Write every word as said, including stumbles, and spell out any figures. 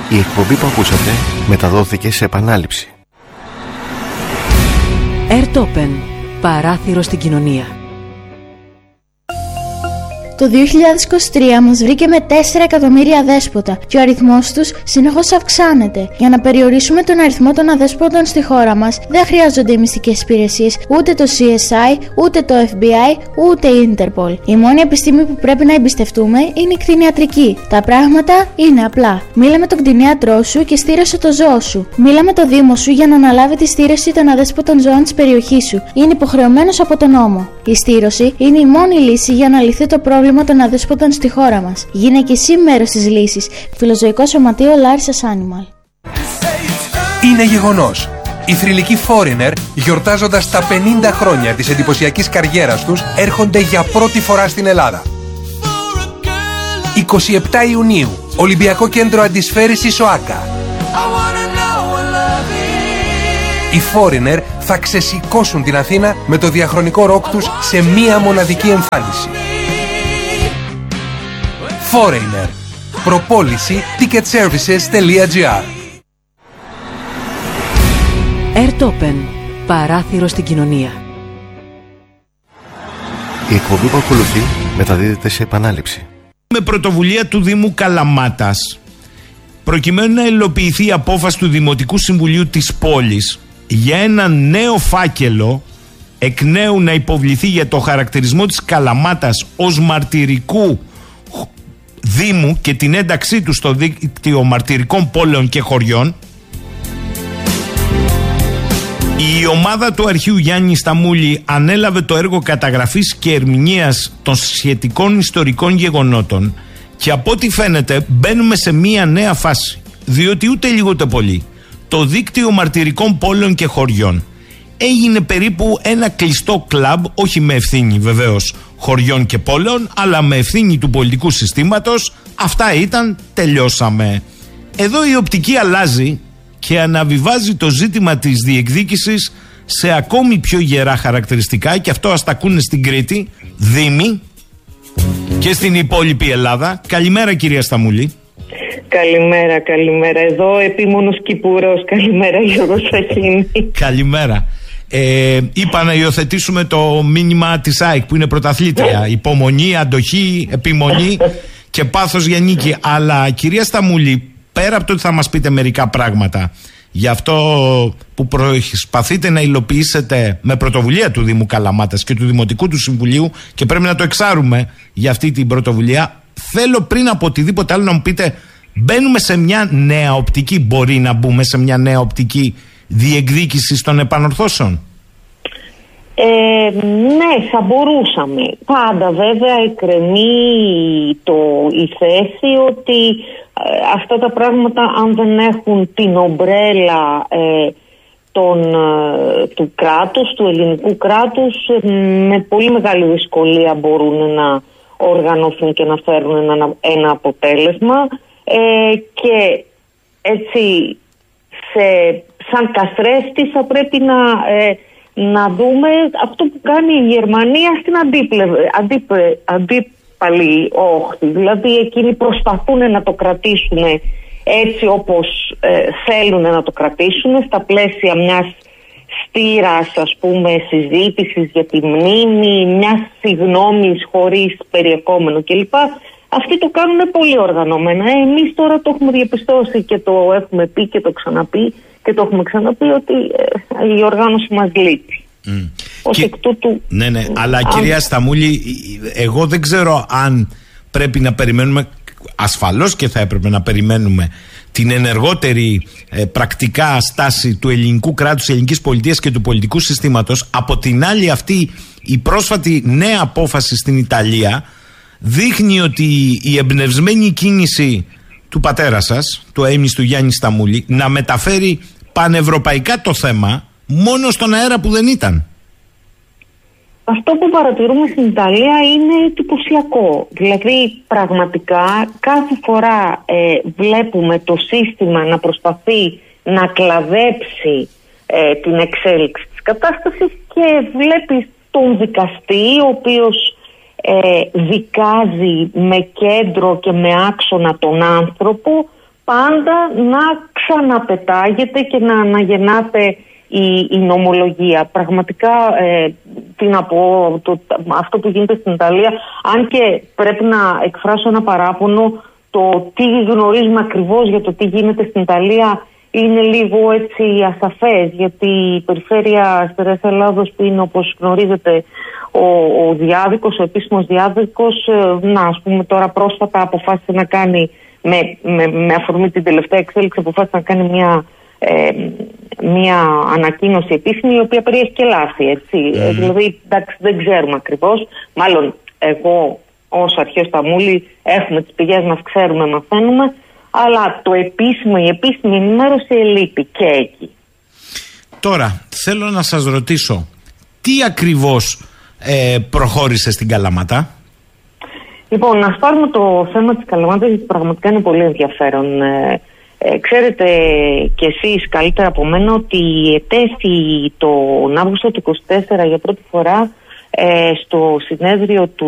Η εκπομπή που ακούσατε μεταδόθηκε σε επανάληψη. Airtopen, παράθυρο στην κοινωνία. Το δύο χιλιάδες είκοσι τρία μας βρήκε με τέσσερα εκατομμύρια αδέσποτα και ο αριθμός τους συνεχώς αυξάνεται. Για να περιορίσουμε τον αριθμό των αδέσποτων στη χώρα μας, δεν χρειάζονται οι μυστικές υπηρεσίες, ούτε το σι ες άι, ούτε το εφ μπι άι, ούτε η Interpol. Η μόνη επιστήμη που πρέπει να εμπιστευτούμε είναι η κτηνιατρική. Τα πράγματα είναι απλά. Μίλα με τον κτηνίατρό σου και στήρωσε το ζώο σου. Μίλα με το δήμο σου για να αναλάβει τη στήρωση των αδέσποτων ζώων της περιοχής σου. Είναι υποχρεωμένος από τον νόμο. Η στήρωση είναι η μόνη λύση για να λυθεί το πρόβλημα των αδέσποτων στη χώρα μας. Γίνε και εσύ μέρος της λύσης. Φιλοζωικό Σωματείο Larissa's Animal. Είναι γεγονός. Οι θρυλικοί Foreigner, γιορτάζοντας τα πενήντα χρόνια της εντυπωσιακής καριέρας τους, έρχονται για πρώτη φορά στην Ελλάδα. εικοστή εβδόμη Ιουνίου, Ολυμπιακό Κέντρο Αντισφαίρησης ΟΑΚΑ. Οι Foreigner θα ξεσηκώσουν την Αθήνα με το διαχρονικό ροκ τους σε μία μοναδική εμφάνιση. Foreigner. Προπόληση ticketservices.gr. Airtopen, παράθυρο στην κοινωνία. Η εκπομπή που ακολουθεί μεταδίδεται σε επανάληψη. Με πρωτοβουλία του Δήμου Καλαμάτας, προκειμένου να υλοποιηθεί η απόφαση του Δημοτικού Συμβουλίου της πόλης για ένα νέο φάκελο, εκ νέου να υποβληθεί για το χαρακτηρισμό της Καλαμάτας ως μαρτυρικού Δήμου και την ένταξή του στο δίκτυο μαρτυρικών πόλεων και χωριών, η ομάδα του αρχείου Γιάννη Σταμούλη ανέλαβε το έργο καταγραφής και ερμηνείας των σχετικών ιστορικών γεγονότων και από ό,τι φαίνεται μπαίνουμε σε μία νέα φάση, διότι ούτε λίγο ούτε πολύ το δίκτυο μαρτυρικών πόλεων και χωριών έγινε περίπου ένα κλειστό κλαμπ, όχι με ευθύνη βεβαίως χωριών και πόλεων, αλλά με ευθύνη του πολιτικού συστήματος. Αυτά ήταν, τελειώσαμε. Εδώ η οπτική αλλάζει και αναβιβάζει το ζήτημα της διεκδίκησης σε ακόμη πιο γερά χαρακτηριστικά, και αυτό ας τα ακούνε στην Κρήτη, Δήμη και στην υπόλοιπη Ελλάδα. Καλημέρα κυρία Σταμούλη. Καλημέρα, καλημέρα. Εδώ επίμονος Κυπουρός. Καλημέρα Γιώργο Σαχίνη. Καλημέρα. Ε, είπα να υιοθετήσουμε το μήνυμα της ΑΕΚ που είναι πρωταθλήτρια. Υπομονή, αντοχή, επιμονή και πάθος για νίκη. Αλλά κυρία Σταμούλη, πέρα από το ότι θα μας πείτε μερικά πράγματα για αυτό που προσπαθείτε να υλοποιήσετε με πρωτοβουλία του Δήμου Καλαμάτας και του Δημοτικού του Συμβουλίου, και πρέπει να το εξάρουμε για αυτή την πρωτοβουλία, θέλω πριν από οτιδήποτε άλλο να μου πείτε, μπαίνουμε σε μια νέα οπτική, μπορεί να μπούμε σε μια νέα οπτική διεκδίκησης των επανορθώσεων? Ε, ναι, θα μπορούσαμε. Πάντα βέβαια εκκρεμεί το, η θέση ότι ε, αυτά τα πράγματα, αν δεν έχουν την ομπρέλα ε, των, ε, του κράτους, του ελληνικού κράτους, ε, με πολύ μεγάλη δυσκολία μπορούν να οργανωθούν και να φέρουν ένα, ένα αποτέλεσμα, ε, και έτσι σε, σαν καθρέφτη θα πρέπει να, ε, να δούμε αυτό που κάνει η Γερμανία στην αντίπλευ- αντίπε- αντίπαλη όχθη. Δηλαδή εκείνοι προσπαθούν να το κρατήσουν έτσι όπως ε, θέλουν να το κρατήσουν, στα πλαίσια μιας στήρας, ας πούμε, συζήτησης για τη μνήμη, μιας συγγνώμης χωρίς περιεχόμενο κλπ. Αυτοί το κάνουν πολύ οργανωμένα. Ε, εμείς τώρα το έχουμε διαπιστώσει και το έχουμε πει και το ξαναπεί και το έχουμε ξαναπεί ότι ε, η οργάνωση μας λείπει. Mm. Ως και... εκ τούτου... Ναι, ναι, αλλά αν... κυρία Σταμούλη, εγώ δεν ξέρω αν πρέπει να περιμένουμε, ασφαλώς και θα έπρεπε να περιμένουμε την ενεργότερη ε, πρακτικά στάση του ελληνικού κράτους, της ελληνικής πολιτείας και του πολιτικού συστήματος. Από την άλλη, αυτή η πρόσφατη νέα απόφαση στην Ιταλία δείχνει ότι η εμπνευσμένη κίνηση του πατέρα σας, του αείμνηστου Γιάννη Σταμούλη, να μεταφέρει πανευρωπαϊκά το θέμα μόνο στον αέρα που δεν ήταν. Αυτό που παρατηρούμε στην Ιταλία είναι εντυπωσιακό. Δηλαδή πραγματικά κάθε φορά ε, βλέπουμε το σύστημα να προσπαθεί να κλαδέψει ε, την εξέλιξη της κατάστασης και βλέπεις τον δικαστή ο οποίος ε, δικάζει με κέντρο και με άξονα τον άνθρωπο, πάντα να ξαναπετάγεται και να αναγεννάται η, η νομολογία. Πραγματικά, ε, τι να πω, το, αυτό που γίνεται στην Ιταλία, αν και πρέπει να εκφράσω ένα παράπονο, το τι γνωρίζουμε ακριβώς για το τι γίνεται στην Ιταλία είναι λίγο έτσι ασαφές, γιατί η περιφέρεια Στερεάς Ελλάδος, που είναι, όπως γνωρίζετε, ο, ο διάδικος, ο επίσημος διάδικος, ε, να ας πούμε τώρα πρόσφατα αποφάσισε να κάνει, με, με, με αφορμή την τελευταία εξέλιξη, αποφάσισε να κάνει μια, ε, μια ανακοίνωση επίσημη, η οποία περιέχει και λάθη, έτσι. Mm. Ε, δηλαδή, εντάξει, δεν ξέρουμε ακριβώς, μάλλον εγώ ως αρχαίο Σταμούλη έχουμε τις πηγές μας, ξέρουμε, μαθαίνουμε, αλλά το επίσημο, η επίσημη ενημέρωση ελείπει και εκεί. Τώρα, θέλω να σας ρωτήσω, τι ακριβώς ε, προχώρησε στην Καλαμάτα? Λοιπόν, να πάρουμε το θέμα της Καλαμάτας, γιατί πραγματικά είναι πολύ ενδιαφέρον. Ε, ε, ξέρετε κι εσείς καλύτερα από μένα ότι ετέθη τον Αύγουστο του είκοσι τέσσερα για πρώτη φορά ε, στο συνέδριο του